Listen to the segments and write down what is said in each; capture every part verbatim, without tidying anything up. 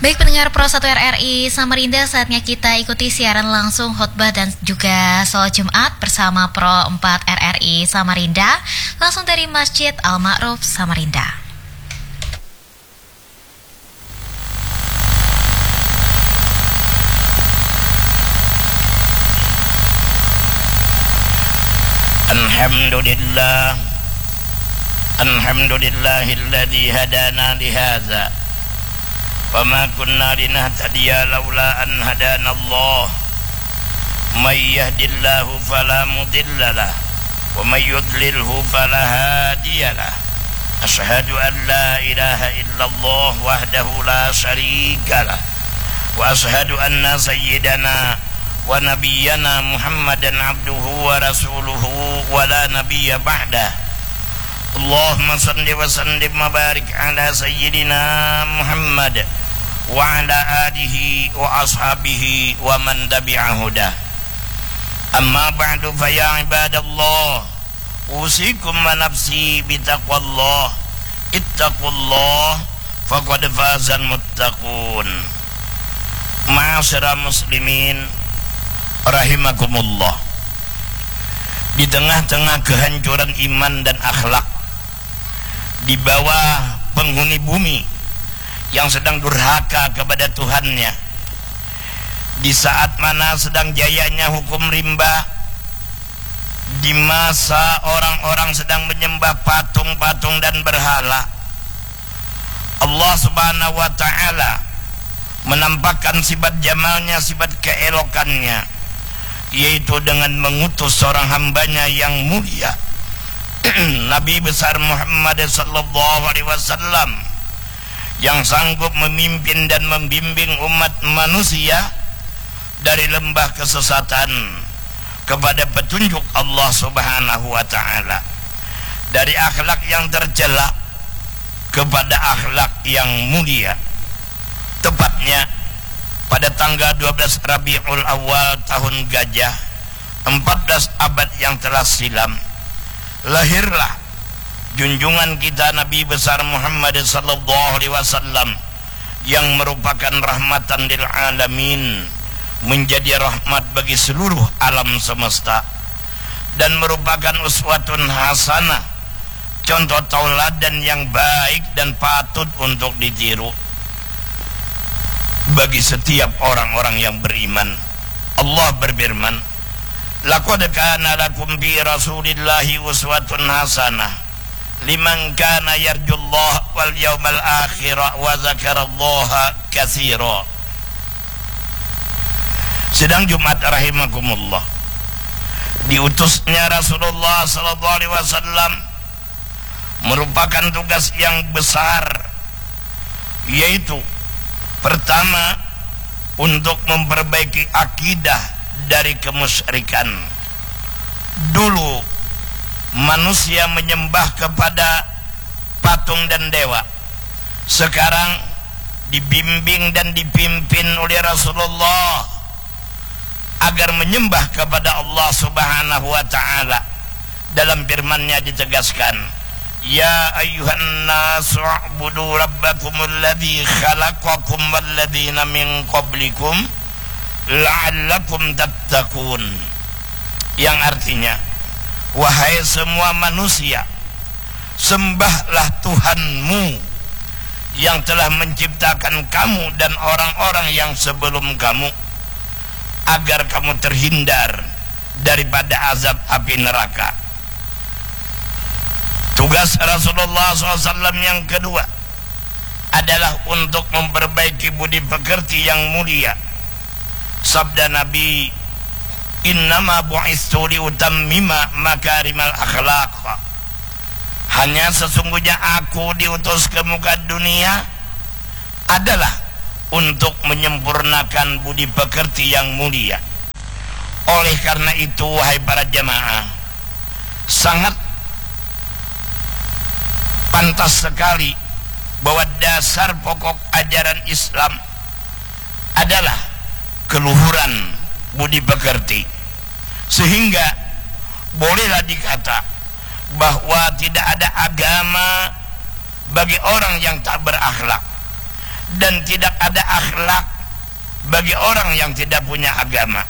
Baik pendengar Pro satu R R I Samarinda, saatnya kita ikuti siaran langsung khotbah dan juga sholat Jumat bersama Pro empat R R I Samarinda langsung dari Masjid Al-Ma'ruf Samarinda. Alhamdulillah Alhamdulillahilladzi hadana lihadza wa ma kunna linahtadiya laula an hadanallah may yahdillahu fala mudhillalah wa may yudlilhu fala hadiyalah asyhadu an la ilaha illallah wahdahu la syarikalah wa asyhadu anna sayyidana wa nabiyyana Muhammadan abduhu wa rasuluhu wa la nabiyya ba'dah. Allahumma salli wa sallim wa barik ala sayyidina Muhammad wa ala alihi wa ashabihi wa man tabi'a hudah. Amma ba'du fa ya ibadallah, usikum wa nafsi bitaqwallah, ittaqullah faqad fazal muttaqun. Ma'asyiral muslimin rahimakumullah. Di tengah-tengah kehancuran iman dan akhlak, di bawah penghuni bumi yang sedang durhaka kepada Tuhannya, di saat mana sedang jayanya hukum rimba, di masa orang-orang sedang menyembah patung-patung dan berhala, Allah subhanahu wa ta'ala menampakkan sifat jamalnya, sifat keelokannya, yaitu dengan mengutus seorang hambanya yang mulia, Nabi besar Muhammad sallallahu alaihi wasallam, yang sanggup memimpin dan membimbing umat manusia dari lembah kesesatan kepada petunjuk Allah subhanahu wa ta'ala, dari akhlak yang tercela kepada akhlak yang mulia. Tepatnya pada tanggal dua belas Rabiul Awal tahun Gajah empat belas abad yang telah silam, lahirlah junjungan kita Nabi besar Muhammad sallallahu alaihi wasallam yang merupakan rahmatan lil alamin, menjadi rahmat bagi seluruh alam semesta, dan merupakan uswatun hasanah, contoh tauladan yang baik dan patut untuk ditiru bagi setiap orang-orang yang beriman. Allah berfirman, laqad kana lakum bi rasulillahi uswatun hasanah liman kana yarjullaha wal yawmal akhir wa dzakarallaha katsira. Sedang Jumat rahimakumullah, diutusnya Rasulullah sallallahu alaihi wasallam merupakan tugas yang besar, yaitu pertama, untuk memperbaiki akidah dari kemusyrikan. Dulu manusia menyembah kepada patung dan dewa. Sekarang dibimbing dan dipimpin oleh Rasulullah agar menyembah kepada Allah subhanahu wa ta'ala. Dalam firman-Nya ditegaskan, ya ayyuhan nasu u'budu rabbakumul ladzi khalaqakum walladzina min qablikum la'allakum tattaqun, yang artinya, wahai semua manusia, sembahlah Tuhanmu yang telah menciptakan kamu dan orang-orang yang sebelum kamu, agar kamu terhindar daripada azab api neraka. Tugas Rasulullah shallallahu alaihi wasallam yang kedua adalah untuk memperbaiki budi pekerti yang mulia. Sabda Nabi, innama bu'istu liutammima makarimal akhlaq, hanya sesungguhnya aku diutus ke muka dunia adalah untuk menyempurnakan budi pekerti yang mulia. Oleh karena itu, wahai para jamaah, sangat pantas sekali bahwa dasar pokok ajaran Islam adalah keluhuran budi pekerti, sehingga bolehlah dikata bahwa tidak ada agama bagi orang yang tak berakhlak, dan tidak ada akhlak bagi orang yang tidak punya agama.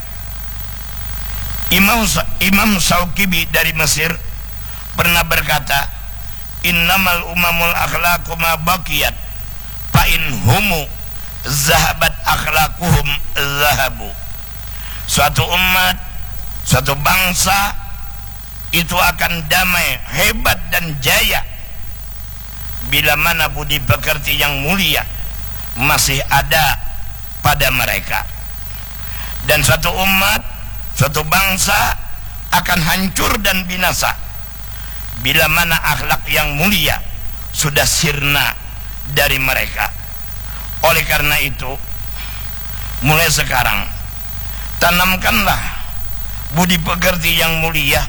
Imam Imam Syauqibi dari Mesir pernah berkata, innamal umamul akhlaqu ma baqiyat fa in humu zahabat akhlaquhum zahabu. Suatu umat, suatu bangsa itu akan damai, hebat dan jaya bila mana budi pekerti yang mulia masih ada pada mereka. Dan suatu umat, suatu bangsa akan hancur dan binasa bila mana akhlak yang mulia sudah sirna dari mereka. Oleh karena itu, mulai sekarang tanamkanlah budi pekerti yang mulia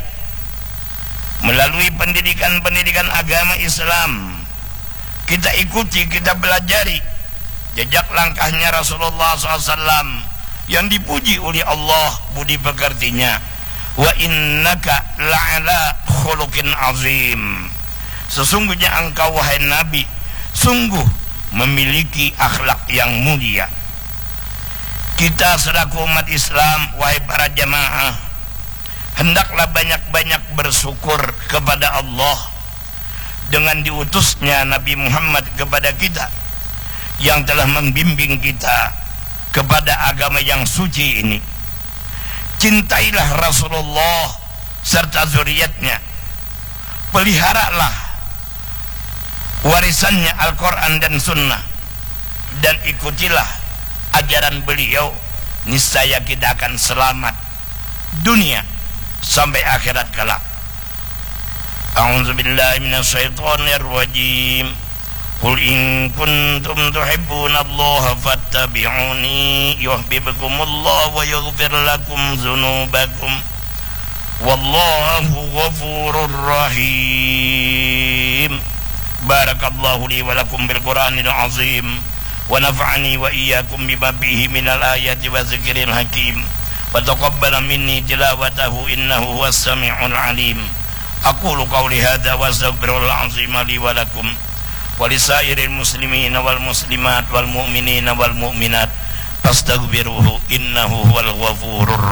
melalui pendidikan-pendidikan agama Islam. Kita ikuti, kita pelajari jejak langkahnya Rasulullah shallallahu alaihi wasallam yang dipuji oleh Allah budi pekertinya. Wa innaka la'ala khuluqin azim. Sesungguhnya engkau wahai Nabi sungguh memiliki akhlak yang mulia. Kita selaku umat Islam, wahai para jamaah, hendaklah banyak-banyak bersyukur kepada Allah dengan diutusnya Nabi Muhammad kepada kita yang telah membimbing kita kepada agama yang suci ini. Cintailah Rasulullah serta zuriatnya, peliharalah warisannya Al-Quran dan Sunnah, dan ikutilah ajaran beliau. Niscaya kita akan selamat dunia sampai akhirat kelak. A'udzubillahi minasyaitonir rajim. Qul in kuntum tuhibbunallaha fattabi'uni yuhibbukumullah wa yaghfir lakum dzunubakum wallahu ghafurur rahim. Barakallahu li wa lakum bil Qur'anil azim wa nafa'ani wa iyyakum bima fihi minal ayati wa dzikril hakim wa taqabbala minni tilawatahu innahu huwas samiul alim. Aqulu qawli hadza wa astaghfirul azim li wa lakum walisairil muslimina wal muslimat wal mu'minina wal mu'minat fastaghfiruhu innahu huwal ghafurur